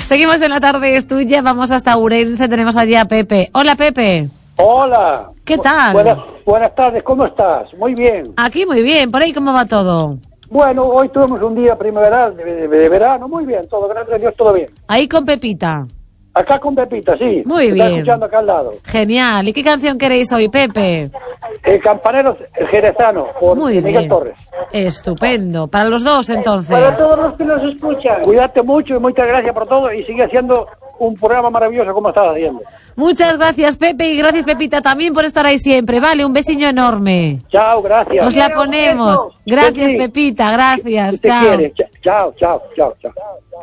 Seguimos en La Tarde es Tuya, vamos hasta Ourense, tenemos allí a Pepe. Hola, Pepe. Hola. ¿Qué tal? Buenas tardes, ¿cómo estás? Muy bien. Aquí muy bien, por ahí ¿cómo va todo? Bueno, hoy tuvimos un día primaveral de verano, muy bien, todo, gracias a Dios, todo bien. Ahí con Pepita. Acá con Pepita, sí. Muy bien. Está escuchando acá al lado. Genial. ¿Y qué canción queréis hoy, Pepe? El campanero jerezano, por Muy Miguel bien. Torres. Estupendo. Para los dos, Para entonces. todos los que nos escuchan. Cuídate mucho y muchas gracias por todo y sigue haciendo un programa maravilloso como estás haciendo. Muchas gracias, Pepe, y gracias, Pepita, también por estar ahí siempre. Vale, un besiño enorme. Chao, gracias. Os la ponemos. Gracias, Sí. Pepita, gracias. Te Chao. quiere. Chao, chao, chao, chao.